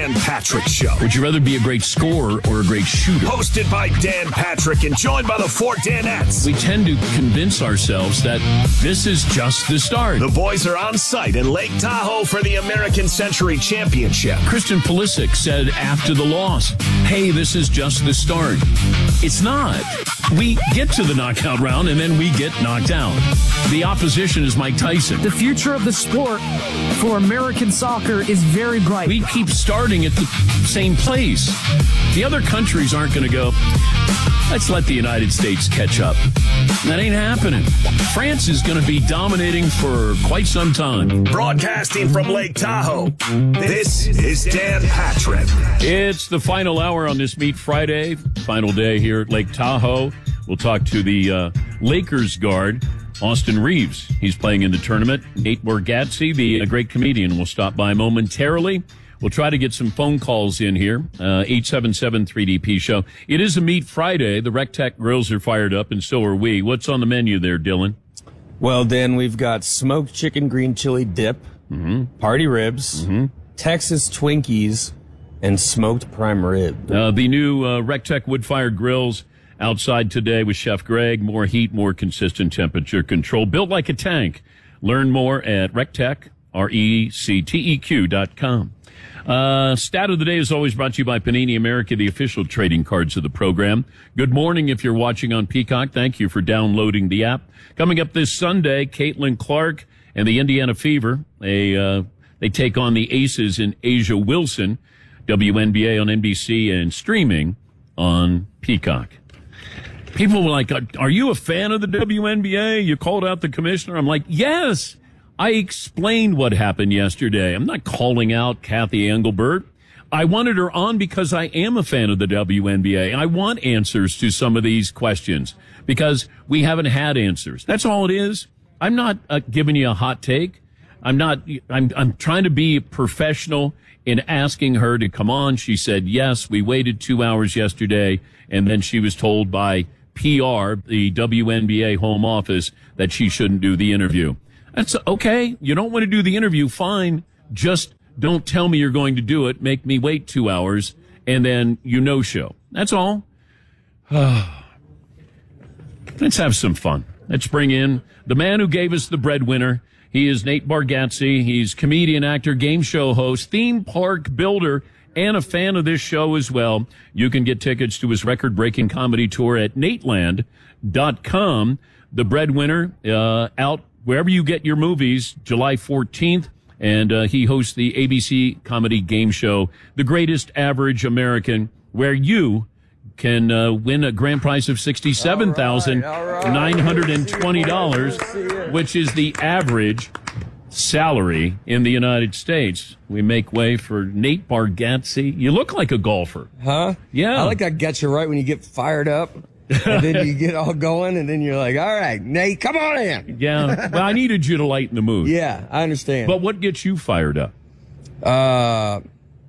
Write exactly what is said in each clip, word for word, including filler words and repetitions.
Dan Patrick Show. Would you rather be a great scorer or a great shooter? Hosted by Dan Patrick and joined by the four Danettes. We tend to convince ourselves that this is just the start. The boys are on site in Lake Tahoe for the American Century Championship. Christian Pulisic said after the loss, hey, this is just the start. It's not. We get to the knockout round and then we get knocked out. The opposition is Mike Tyson. The future of the sport for American soccer is very bright. We keep starting at the same place. The other countries aren't going to go, let's let the United States catch up. That ain't happening. France is going to be dominating for quite some time. Broadcasting from Lake Tahoe, this is Dan Patrick. It's the final hour on this Meet Friday. Final day here at Lake Tahoe. We'll talk to the uh, Lakers guard, Austin Reeves. He's playing in the tournament. Nate Bargatze, the uh, great comedian, will stop by momentarily. We'll try to get some phone calls in here. Uh, eight seven seven three D P show. It is a Meat Friday. The Rectech grills are fired up, and so are we. What's on the menu there, Dylan? Well, Dan, we've got smoked chicken green chili dip, Mm-hmm. party ribs, Mm-hmm. Texas Twinkies, and smoked prime rib. Uh, the new uh, Rectech wood-fired grills outside today with Chef Greg. More heat, more consistent temperature control. Built like a tank. Learn more at Rectech, R E C T E Q dot com. Uh, stat of the day is always brought to you by Panini America, the official trading cards of the program. Good morning if you're watching on Peacock. Thank you for downloading the app. Coming up this Sunday, Caitlin Clark and the Indiana Fever. They, uh, they take on the Aces in Asia Wilson. W N B A on N B C and streaming on Peacock. People were like, are you a fan of the W N B A? You called out the commissioner. I'm like, yes. I explained what happened yesterday. I'm not calling out Kathy Engelbert. I wanted her on because I am a fan of the W N B A. I want answers to some of these questions because we haven't had answers. That's all it is. I'm not uh, giving you a hot take. I'm not, I'm, I'm trying to be professional in asking her to come on. She said, yes, we waited two hours yesterday. And then she was told by P R, the W N B A home office, that she shouldn't do the interview. That's okay. You don't want to do the interview, fine. Just don't tell me you're going to do it. Make me wait two hours, and then you no-show. That's all. Let's have some fun. Let's bring in the man who gave us the breadwinner. He is Nate Bargatze. He's comedian, actor, game show host, theme park builder, and a fan of this show as well. You can get tickets to his record-breaking comedy tour at nateland dot com. The breadwinner, uh, out wherever you get your movies, July fourteenth, and uh, he hosts the A B C comedy game show, The Greatest Average American, where you can uh, win a grand prize of sixty-seven thousand nine hundred twenty dollars, which is the average salary in the United States. We make way for Nate Bargatze. You look like a golfer. Huh? Yeah. I like that gets you right when you get fired up. And then you get all going, and then you're like, all right, Nate, come on in. Yeah. Well, I needed you to lighten the mood. Yeah, I understand. But what gets you fired up? Uh,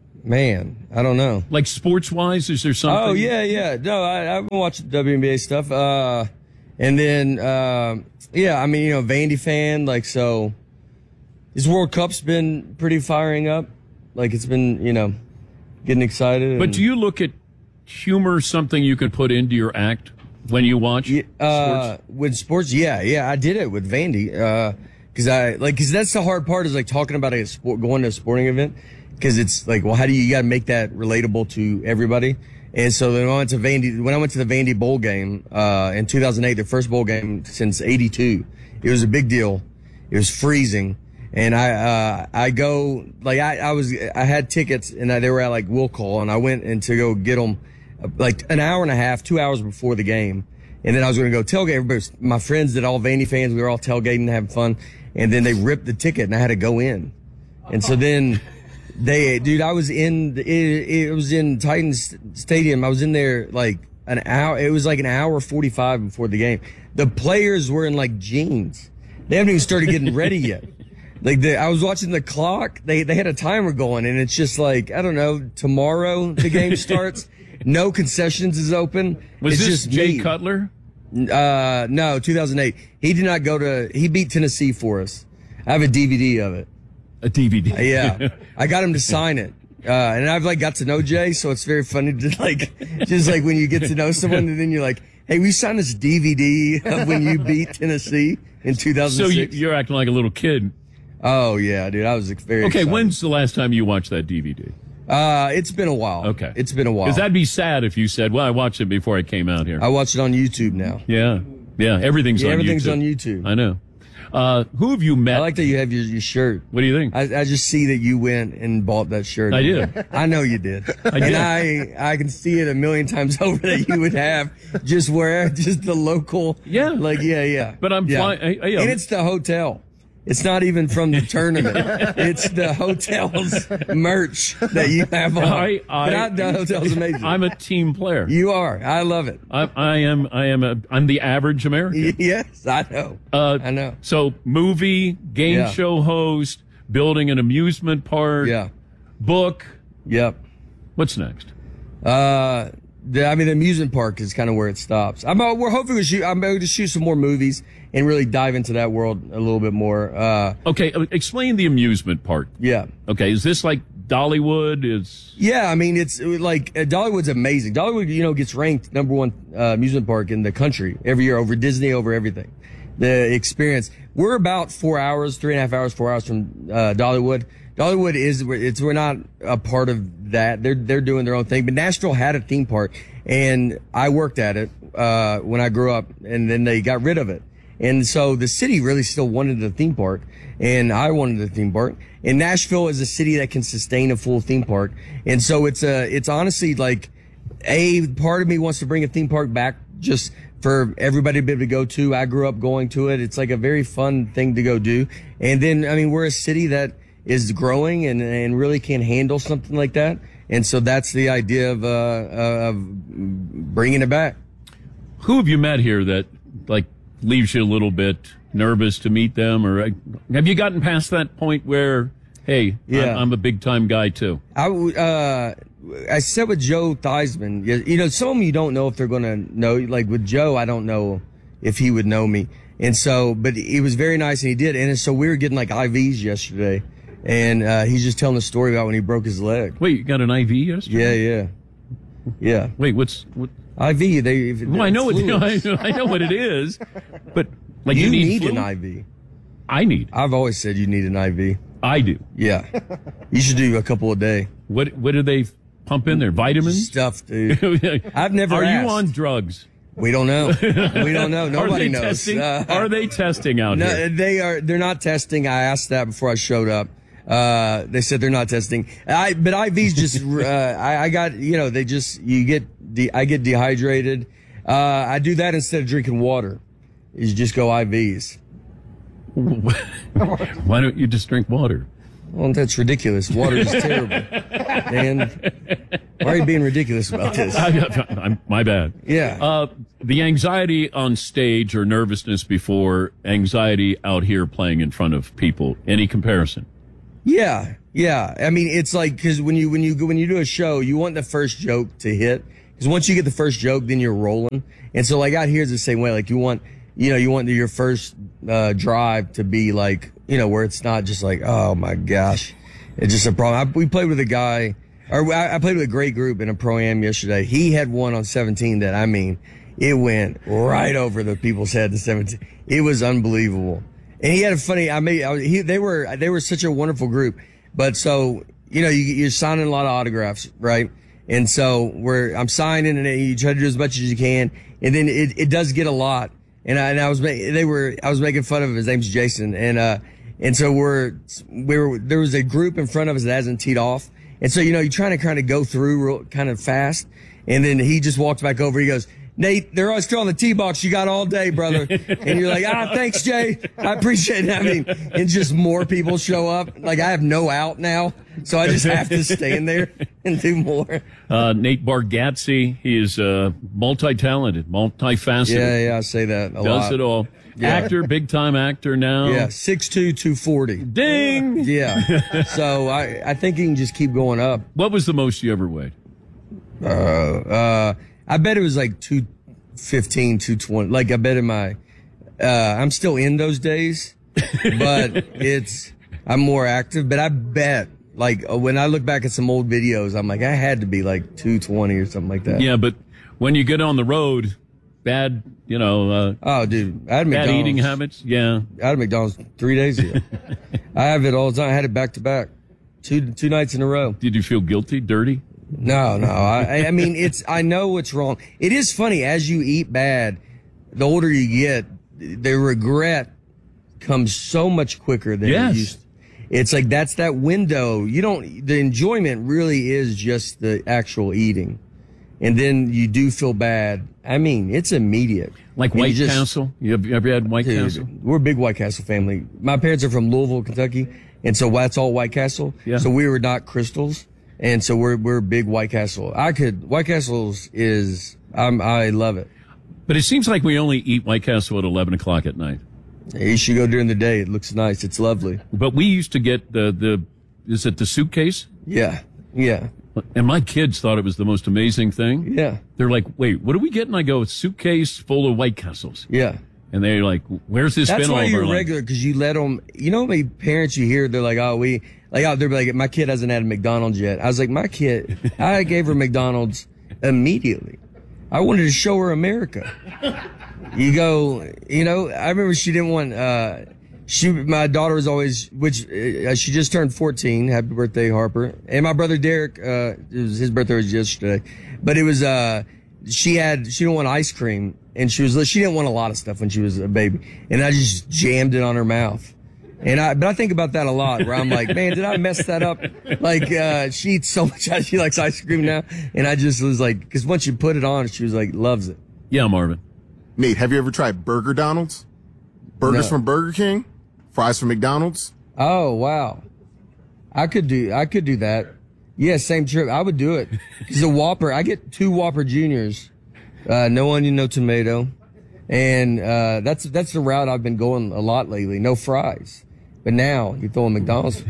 man, I don't know. Like sports-wise, is there something? Oh, yeah, yeah. No, I, I've been watching W N B A stuff. Uh, and then, uh, yeah, I mean, you know, Vandy fan, like, so this World Cup's been pretty firing up. Like, it's been, you know, getting excited. But and, do you look at humor something you can put into your act when you watch yeah, uh, sports? With sports, yeah, yeah, I did it with Vandy. Uh, cause I, like, cause that's the hard part is like talking about a sport, going to a sporting event. Cause it's like, well, how do you, you gotta make that relatable to everybody? And so then I went to Vandy, when I went to the Vandy bowl game, uh, in two thousand eight, the first bowl game since eighty-two, it was a big deal. It was freezing. And I, uh, I go, like, I, I was, I had tickets and I, they were at like Will Call and I went and to go get them like an hour and a half, two hours before the game. And then I was going to go tailgate. Everybody, my friends that all Vandy fans, we were all tailgating and having fun. And then they ripped the ticket and I had to go in. And so then they, dude, I was in, it, it was in Titans Stadium. I was in there like an hour. It was like an hour forty-five before the game. The players were in like jeans. They haven't even started getting ready yet. Like the, I was watching the clock. They, they had a timer going and it's just like, I don't know, tomorrow the game starts. No concessions is open. Was it's this just Jay me. Cutler? Uh, no, two thousand eight. He did not go to, he beat Tennessee for us. I have a D V D of it. A D V D. Yeah. I got him to sign it. Uh, and I've like got to know Jay, so it's very funny to like, just like when you get to know someone and then you're like, hey, we signed this D V D of when you beat Tennessee in two thousand six. So you, you're acting like a little kid. Oh yeah, dude. I was very Okay, excited. when's the last time you watched that D V D? Uh, it's been a while. Okay. It's been a while. Because that'd be sad if you said, well, I watched it before I came out here. I watch it on YouTube now. Yeah. Yeah, everything's Yeah, on everything's YouTube. on YouTube. I know. Uh, who have you met? I like that you have your, your shirt. What do you think? I, I just see that you went and bought that shirt. I did. I know you did. I and did. I I can see it a million times over that you would have just where just the local. Yeah. Like yeah yeah. But I'm yeah. flying- I- I- and it's the hotel. It's not even from the tournament. It's the hotel's merch that you have on. I- I- But the hotel's amazing. I'm a team player. You are. I love it. I, I am. I am. A, I'm the average American. Yes, I know. Uh, I know. So, movie, game Yeah. show host, building an amusement park, Yeah. book. Yep. What's next? Uh, the, I mean, the amusement park is kind of where it stops. I'm, uh, we're hoping to shoot, I'm going to shoot some more movies and really dive into that world a little bit more. Uh, Okay, uh, explain the amusement park. yeah. Okay, is this like Dollywood? Is Yeah, I mean, it's uh, like, uh, Dollywood's amazing. Dollywood, you know, gets ranked number one, uh, amusement park in the country every year over Disney, over everything. The experience. We're about four hours, three and a half hours, four hours from, uh, Dollywood. Dollywood is, it's, we're not a part of that. They're, they're doing their own thing. But Nashville had a theme park and I worked at it, uh, when I grew up and then they got rid of it. And so the city really still wanted the theme park and I wanted the theme park. And Nashville is a city that can sustain a full theme park. And so it's a, it's honestly like a part of me wants to bring a theme park back just for everybody to be able to go to. I grew up going to it. It's like a very fun thing to go do. And then, I mean, we're a city that is growing and, and really can handle something like that. And so that's the idea of, uh, uh, of bringing it back. who have you met here that like leaves you a little bit nervous to meet them, or uh, have you gotten past that point where, hey, Yeah. I'm, I'm a big time guy too? I, uh, I said with Joe Theismann, you you know, some of them you don't know if they're going to know. Like with Joe, I don't know if he would know me. And so, but he was very nice and he did. And so we were getting like I Vs yesterday. And, uh, he's just telling a story about when he broke his leg. Wait, you got an I V yesterday? Yeah, yeah. Yeah. Wait, what's what? I V, they, Well, I know what fluids. I know, I know what it is, but like You, you, need, need fluid? an I V. I need. I've always said you need an I V. I do. Yeah. You should do a couple a day. What what do they pump in there? Vitamins? Stuff, dude. I've never Are asked. you on drugs? We don't know. We don't know. Are Nobody they knows. testing? Uh, Are they testing out No, here? they are. They're not testing. I asked that before I showed up. Uh, they said they're not testing. I, but I Vs just, uh, I, I got, you know, they just, you get, de- I get dehydrated. Uh, I do that instead of drinking water. You just go I Vs. Why don't you just drink water? Well, that's ridiculous. Water is terrible. And why are you being ridiculous about this? I, I'm, my bad. Yeah. Uh, the anxiety on stage or nervousness before, anxiety out here playing in front of people. Any comparison? Yeah, yeah. I mean, it's like, because when you when you go when you do a show, you want the first joke to hit. Because once you get the first joke, then you're rolling. And so, like out here, it's the same way. Like you want, you know, you want your first uh, drive to be like, you know, where it's not just like, oh my gosh, it's just a problem. I, we played with a guy, or I, I played with a great group in a pro-am yesterday. He had one on seventeen that, I mean, it went right over the people's head to seventeen. It was unbelievable. And he had a funny, I mean, I, he, they were, they were such a wonderful group. But so, you know, you, you're signing a lot of autographs, right? And so we're, I'm signing and you try to do as much as you can. And then it, it does get a lot. And I, and I was, ma- they were, I was making fun of him. His name's Jason. And, uh, and so we're, we were, there was a group in front of us that hasn't teed off. And so, you know, you're trying to kind of go through real, kind of fast. And then he just walks back over. He goes, Nate, they're all still on the tee box. You got all day, brother. And you're like, ah, thanks, Jay. I appreciate it. I mean, and just more people show up. Like I have no out now. So I just have to stand there and do more. Uh, Nate Bargatze, he is uh, multi-talented, multifaceted. Yeah, yeah, I say that a Does lot. it all. Yeah. Actor, big-time actor now. Yeah, six two, two forty. Ding! Yeah. So I, I think he can just keep going up. What was the most you ever weighed? Uh, uh, I bet it was like two fifteen, two twenty. Like I bet in my, uh, I'm still in those days, but it's, I'm more active, but I bet Like uh, when I look back at some old videos, I'm like, I had to be like two twenty or something like that. Yeah, but when you get on the road, bad, you know, uh, Oh, dude, I had bad McDonald's. eating habits. Yeah. I had McDonald's three days ago. I have it all the time. I had it back to back, two two nights in a row. Did you feel guilty, dirty? No, no. I, I mean, it's. I know what's wrong. It is funny as you eat bad, the older you get, the regret comes so much quicker than Yes. it used. It's like that's that window. You don't. The enjoyment really is just the actual eating, and then you do feel bad. I mean, it's immediate. Like And you White just- Castle? You ever, you ever had White Dude, Castle? we're a big White Castle family. My parents are from Louisville, Kentucky, and so that's all White Castle. Yeah. So we were not Crystals, and so we're we're big White Castle. I could White Castles is I'm I love it. But it seems like we only eat White Castle at eleven o'clock at night. You should go during the day. It looks nice. It's lovely. But we used to get the, the is it the suitcase? Yeah, yeah, And my kids thought it was the most amazing thing. yeah, They're like, wait, what are we getting? I go, a suitcase full of White Castles. yeah. And they're like, where's this That's been all why of our you're life? regular because you let them. You know how many parents you hear? They're like, oh, we like. Oh, they're like, my kid hasn't had a McDonald's yet. I was like, my kid. I gave her McDonald's immediately. I wanted to show her America. You go, you know. I remember she didn't want. uh She, my daughter was always, which uh, she just turned fourteen. Happy birthday, Harper! And my brother Derek. Uh, it was, his birthday was yesterday, but it was. uh She had. She didn't want ice cream. And she was, she didn't want a lot of stuff when she was a baby. And I just jammed it on her mouth. And I, but I think about that a lot where I'm like, man, did I mess that up? Like, uh, she eats so much, she likes ice cream now. And I just was like, cause once you put it on, she was like, loves it. Yeah, Marvin. Nate, have you ever tried Burger Donald's? Burgers No. from Burger King, fries from McDonald's. Oh, wow. I could do, I could do that. Yeah, same trip. I would do it. Cause the Whopper, I get two Whopper Juniors, uh, no onion, no tomato. And, uh, that's, that's the route I've been going a lot lately. No fries. But now you throw a McDonald's.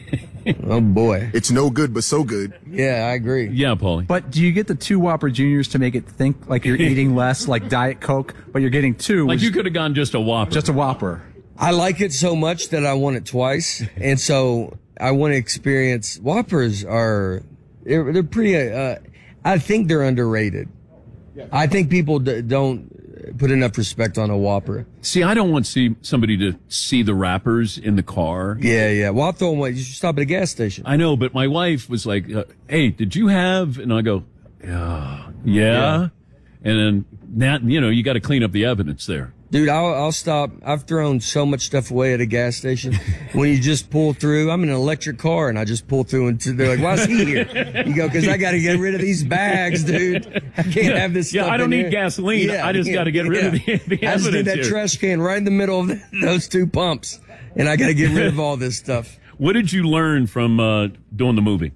Oh boy. It's no good, but so good. Yeah, I agree. Yeah, Paulie. But do you get the two Whopper Juniors to make it think like you're eating less, like Diet Coke, but you're getting two, Like which you is could have gone just a Whopper. just a Whopper? I like it so much that I want it twice. And so I want to experience Whoppers are, they're, they're pretty, uh, I think they're underrated. I think people d- don't put enough respect on a Whopper. See, I don't want see somebody to see the wrappers in the car. Yeah, yeah. Well, I'll throw them away. You should stop at a gas station. I know, but my wife was like, uh, hey, did you have? And I go, yeah. Yeah. And then that, you know, you got to clean up the evidence there. Dude, I'll, I'll stop. I've thrown so much stuff away at a gas station. When you just pull through, I'm in an electric car and I just pull through and they're like, why is he here? You go, cause I got to get rid of these bags, dude. I can't have this Yeah, stuff I don't in need here. gasoline. I just gotta get rid of the- the I just did evidence that here. trash can right in the middle of those two pumps and I got to get rid of all this stuff. What did you learn from uh, doing the movie?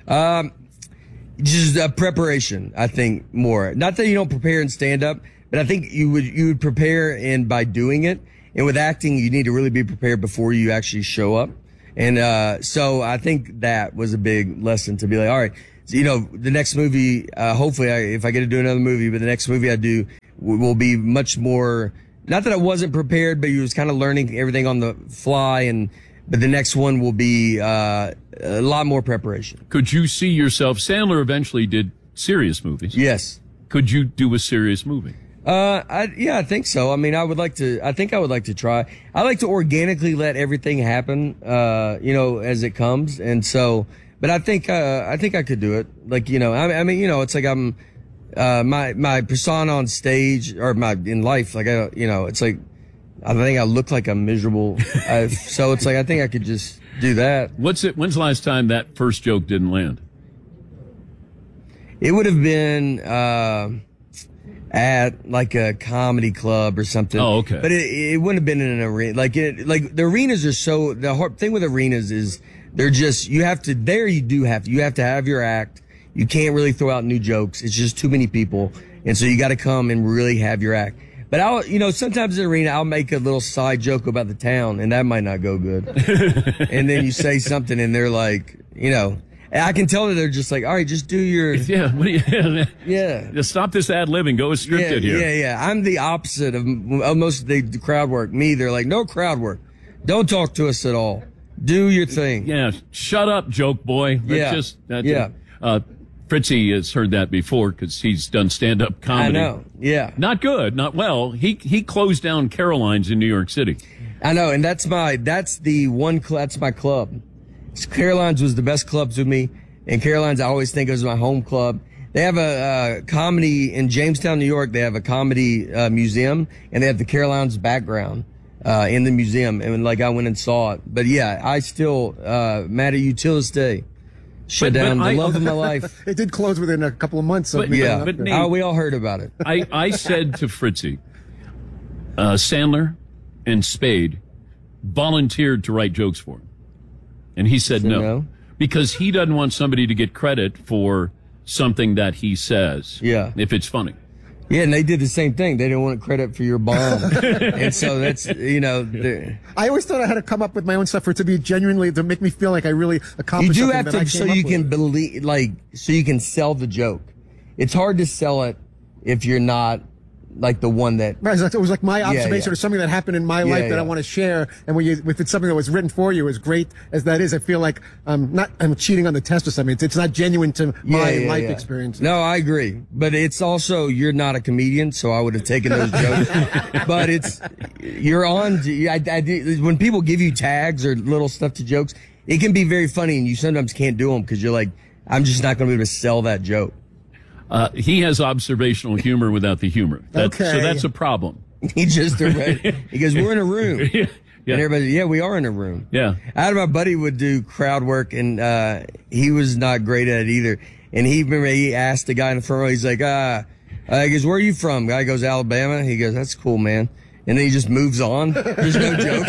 Just uh, preparation, I think, more. Not that you don't prepare and stand up, but I think you would you would prepare and by doing it. And with acting, you need to really be prepared before you actually show up. And uh so I think that was a big lesson to be like, all right, so, you know, the next movie, uh hopefully, I, if I get to do another movie, but the next movie I do w- will be much more. Not that I wasn't prepared, but you was kind of learning everything on the fly. And but the next one will be uh a lot more preparation. Could you see yourself? Sandler eventually did serious movies. Yes. Could you do a serious movie? Uh, I, yeah, I think so. I mean, I would like to, I think I would like to try. I like to organically let everything happen, uh, you know, as it comes. And so, but I think, uh, I think I could do it. Like, you know, I, I mean, you know, it's like I'm, uh, my, my persona on stage or my, in life, like, I, you know, it's like, I think I look like I'm miserable. I, so it's like, I think I could just do that. What's it? When's the last time that first joke didn't land? It would have been, uh, at like a comedy club or something. Oh, okay. But it, it wouldn't have been in an arena. Like it, like the arenas are so, the hard thing with arenas is they're just, you have to, there you do have to, you have to have your act. You can't really throw out new jokes. It's just too many people. And so you got to come and really have your act. But I'll, you know, sometimes in the arena, I'll make a little side joke about the town and that might not go good. And then you say something and they're like, you know, and I can tell that they're just like, all right, just do your, Yeah. What do you, yeah. Just stop this ad libbing. Go scripted yeah, here. Yeah, yeah. I'm the opposite of, of most of the crowd work. Me, they're like, no crowd work. Don't talk to us at all. Do your thing. Yeah, shut up, joke boy. Let's Yeah. just, that's Yeah. it. Uh, Fritzy has heard that before because he's done stand-up I comedy. know. Yeah. Not good, not well. He he closed down Caroline's in New York City. I know, and that's my that's the one cl- that's my club. Caroline's was the best club to me, and Caroline's I always think it was my home club. They have a uh, comedy in Jamestown, New York. They have a comedy uh, museum, and they have the Caroline's background uh, in the museum. And like I went and saw it, but yeah, I still uh, mad at you till this day. Shut But- but down I- the love of my life. It did close within a couple of months of But- me yeah, going up but there. Nate- Oh, we all heard about it. I, I said to Fritzy, uh, Sandler and Spade volunteered to write jokes for him. And he said no, no? because he doesn't want somebody to get credit for something that he says. Yeah. If it's funny. Yeah, and they did the same thing. They didn't want credit for your bomb, and so that's you know. they're- I always thought I had to come up with my own stuff for it to be genuinely to make me feel like I really You accomplished do something have that to, I so came you up can with. believe, like, so you can sell the joke. It's hard to sell it if you're not like the one that. Right, it was like my observation yeah. or something that happened in my Yeah, life that yeah. I want to share. And when you, if it's something that was written for you, as great as that is, I feel like I'm not, I'm cheating on the test or something. It's, it's not genuine to my Yeah, yeah, life yeah. experience. No, I agree, but it's also you're not a comedian, so I would have taken those jokes. But it's you're on. I, I, when people give you tags or little stuff to jokes, it can be very funny, and you sometimes can't do them because you're like, I'm just not going to be able to sell that joke. Uh, he has observational humor without the humor. That, Okay. So that's a problem. He just he goes, we're in a room. Yeah. And everybody, yeah, we are in a room. Yeah. I had my buddy would do crowd work, and uh, he was not great at it either. And he remember he asked the guy in the front row, he's like, uh, uh, he goes, where are you from? Guy goes, Alabama. He goes, that's cool, man. And then he just moves on. There's no joke.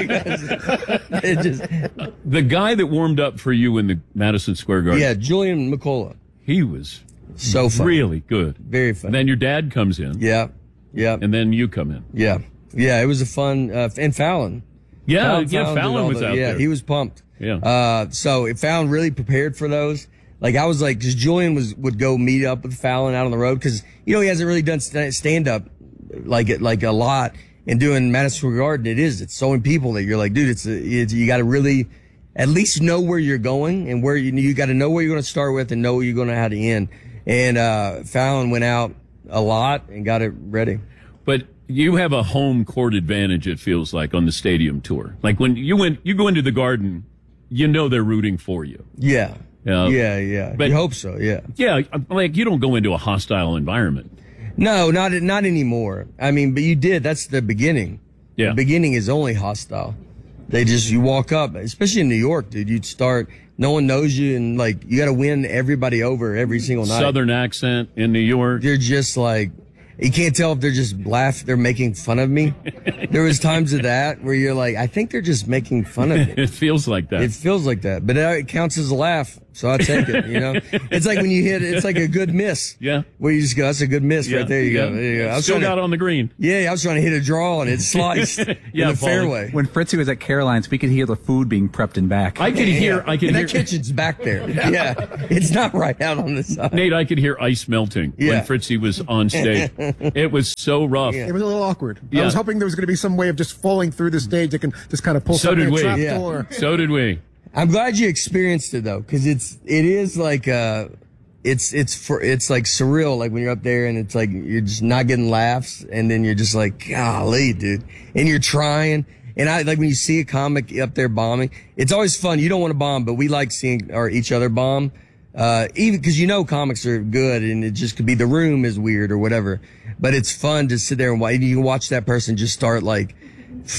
it just, The guy that warmed up for you in the Madison Square Garden, yeah, Julian McCullough. he was So funny. really good. Very funny. And then your dad comes in, Yeah. Yeah. and then you come in. Yeah. Yeah. It was a fun, uh, and Fallon. Yeah, Fallon- yeah, Fallon did Fallon all was the- out yeah, there. he was pumped. Yeah. Uh, so it Fallon really prepared for those. Like I was like, cause Julian was, would go meet up with Fallon out on the road. Cause, you know, he hasn't really done stand up like it, like a lot. And doing Madison Square Garden, it is, it's so many people that you're like, dude, it's, a, it's you got to really at least know where you're going and where you, you got to know where you're going to start with and know where you're going to how to end. And, uh, Fallon went out a lot and got it ready. But you have a home court advantage, it feels like, on the stadium tour. Like when you went, you go into the Garden, you know they're rooting for you. Yeah. Yeah. Yeah. Yeah. But- you hope so. Yeah. Yeah, like you don't go into a hostile environment. No, not not anymore. I mean, but you did. That's the beginning. Yeah. The beginning is only hostile. They just you walk up, especially in New York, dude. You'd start. No one knows you, and like you got to win everybody over every single night. Southern accent in New York. They're just like you can't tell if they're just laugh. They're making fun of me. There was times of that where you're like, I think they're just making fun of me. It feels like that. It feels like that, but it counts as a laugh, so I take it. You know, it's like when you hit, it's like a good miss. Yeah. where you just go, that's a good miss Yeah, right there. You yeah. go, there you go. I was Still trying got to, on the green. yeah, I was trying to hit a draw and it sliced Yeah, in the Paulie. fairway. When Fritzy was at Caroline's, we could hear the food being prepped in back. I could hear, Yeah. I could and hear, that kitchen's back there. Yeah, it's not right out on the side. Nate, I could hear ice melting Yeah. when Fritzy was on stage. It was so rough. It was a little awkward. Yeah. I was hoping there was going to be some way of just falling through the stage that can just kind of pull So something did a we. trap Yeah. door. So did we. I'm glad you experienced it though, because it's it is like uh, it's it's for it's like surreal. Like when you're up there and it's like you're just not getting laughs, and then you're just like, golly, dude, and you're trying. And I like when you see a comic up there bombing. It's always fun. You don't want to bomb, but we like seeing our each other bomb. Uh, even because you know comics are good, and it just could be the room is weird or whatever. But it's fun to sit there and watch. You can watch that person just start like